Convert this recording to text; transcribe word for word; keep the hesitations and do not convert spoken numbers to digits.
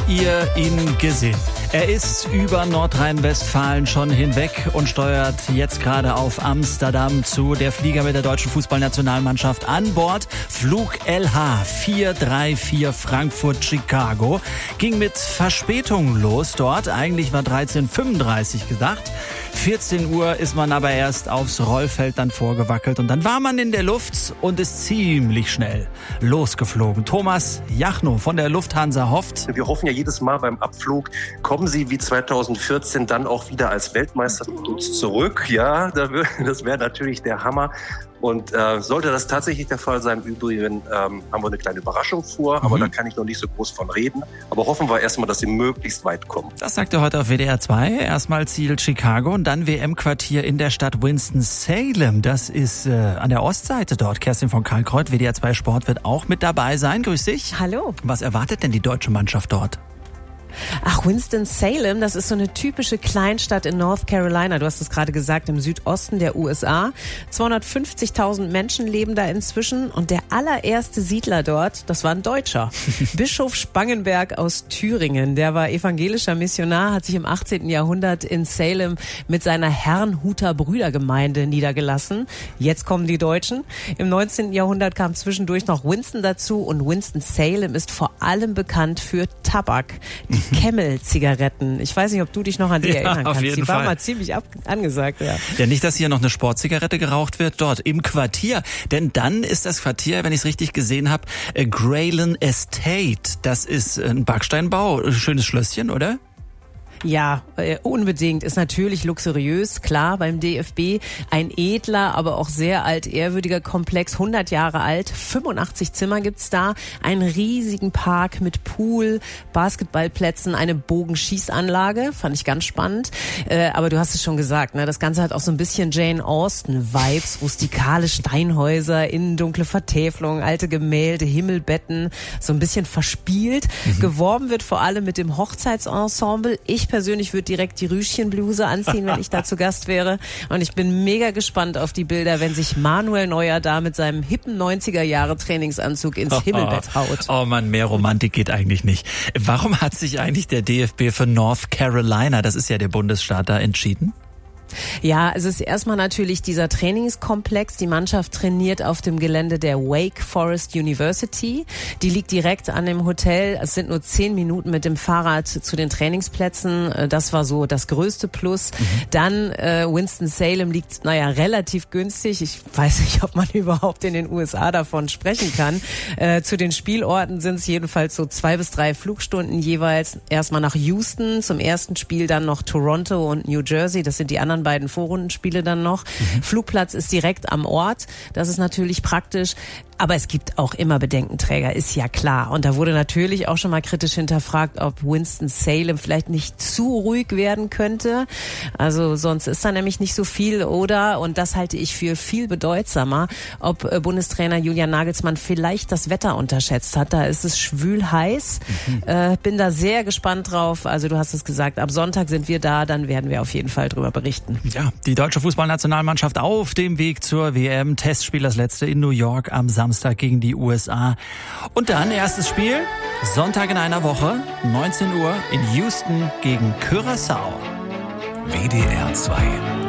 ihr ihn gesehen? Er ist über Nordrhein-Westfalen schon hinweg und steuert jetzt gerade auf Amsterdam zu. Der Flieger mit der deutschen Fußballnationalmannschaft an Bord. Flug L H vier drei vier Frankfurt-Chicago. Ging mit Verspätung los dort. Eigentlich war dreizehn Uhr fünfunddreißig gedacht. vierzehn Uhr ist man aber erst aufs Rollfeld dann vorgewackelt. Und dann war man in der Luft und ist ziemlich schnell losgeflogen. Thomas Jachnow von der Lufthansa hofft. Wir hoffen ja jedes Mal beim Abflug, kommen Sie wie zweitausendvierzehn dann auch wieder als Weltmeister zu uns zurück. Ja, das wäre natürlich der Hammer. Und äh, sollte das tatsächlich der Fall sein, im Übrigen ähm, haben wir eine kleine Überraschung vor, aber mhm. da kann ich noch nicht so groß von reden. Aber hoffen wir erstmal, dass sie möglichst weit kommen. Das sagt er heute auf W D R zwei. Erstmal Ziel Chicago und dann W M-Quartier in der Stadt Winston-Salem. Das ist äh, an der Ostseite dort. Kerstin von Kalkreuth, W D R zwei Sport wird auch mit dabei sein. Grüß dich. Hallo. Was erwartet denn die deutsche Mannschaft dort? Ach, Winston-Salem, das ist so eine typische Kleinstadt in North Carolina. Du hast es gerade gesagt, im Südosten der U S A. zweihundertfünfzigtausend Menschen leben da inzwischen und der allererste Siedler dort, das war ein Deutscher. Bischof Spangenberg aus Thüringen. Der war evangelischer Missionar, hat sich im achtzehnten Jahrhundert in Salem mit seiner Herrnhuter Brüdergemeinde niedergelassen. Jetzt kommen die Deutschen. Im neunzehnten Jahrhundert kam zwischendurch noch Winston dazu und Winston-Salem ist vor allem bekannt für Tabak. Die Camel-Zigaretten. Ich weiß nicht, ob du dich noch an die ja, erinnern kannst. Auf jeden die Fall. waren mal ziemlich ab- angesagt. Ja. ja, nicht, dass hier noch eine Sportzigarette geraucht wird, dort im Quartier. Denn dann ist das Quartier, wenn ich es richtig gesehen habe, Graylan Estate. Das ist ein Backsteinbau. Schönes Schlösschen, oder? Ja, äh, unbedingt. Ist natürlich luxuriös, klar, beim D F B. Ein edler, aber auch sehr altehrwürdiger Komplex, hundert Jahre alt. fünfundachtzig Zimmer gibt's da. Einen riesigen Park mit Pool, Basketballplätzen, eine Bogenschießanlage. Fand ich ganz spannend. Äh, aber du hast es schon gesagt, ne? Das Ganze hat auch so ein bisschen Jane Austen-Vibes. Rustikale Steinhäuser, innen dunkle Vertäfelung, alte Gemälde, Himmelbetten. So ein bisschen verspielt. Mhm. Geworben wird vor allem mit dem Hochzeitsensemble. Ich persönlich würde direkt die Rüschchenbluse anziehen, wenn ich da zu Gast wäre. Und ich bin mega gespannt auf die Bilder, wenn sich Manuel Neuer da mit seinem hippen neunziger-Jahre-Trainingsanzug ins Himmelbett haut. Oh Mann, mehr Romantik geht eigentlich nicht. Warum hat sich eigentlich der D F B für North Carolina, das ist ja der Bundesstaat, da entschieden? Ja, es ist erstmal natürlich dieser Trainingskomplex. Die Mannschaft trainiert auf dem Gelände der Wake Forest University. Die liegt direkt an dem Hotel. Es sind nur zehn Minuten mit dem Fahrrad zu den Trainingsplätzen. Das war so das größte Plus. Mhm. Dann äh, Winston-Salem liegt, naja, relativ günstig. Ich weiß nicht, ob man überhaupt in den U S A davon sprechen kann. Äh, zu den Spielorten sind es jedenfalls so zwei bis drei Flugstunden jeweils. Erstmal nach Houston zum ersten Spiel, dann noch Toronto und New Jersey. Das sind die anderen beiden Vorrundenspiele dann noch. Mhm. Flugplatz ist direkt am Ort. Das ist natürlich praktisch. Aber es gibt auch immer Bedenkenträger, ist ja klar. Und da wurde natürlich auch schon mal kritisch hinterfragt, ob Winston-Salem vielleicht nicht zu ruhig werden könnte. Also sonst ist da nämlich nicht so viel. Oder, und das halte ich für viel bedeutsamer, ob Bundestrainer Julian Nagelsmann vielleicht das Wetter unterschätzt hat. Da ist es schwül heiß. Mhm. Äh, bin da sehr gespannt drauf. Also du hast es gesagt, am Sonntag sind wir da, dann werden wir auf jeden Fall drüber berichten. Ja, die deutsche Fußballnationalmannschaft auf dem Weg zur W M. Testspiel, das letzte in New York am Samstag. Samstag gegen die U S A. Und dann erstes Spiel, Sonntag in einer Woche, neunzehn Uhr in Houston gegen Curaçao. W D R zwei